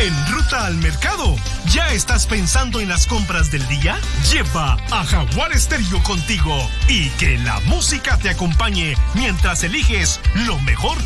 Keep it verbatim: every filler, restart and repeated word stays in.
En ruta al mercado, ¿ya estás pensando en las compras del día? Lleva a Jaguar Stereo contigo y que la música te acompañe mientras eliges lo mejor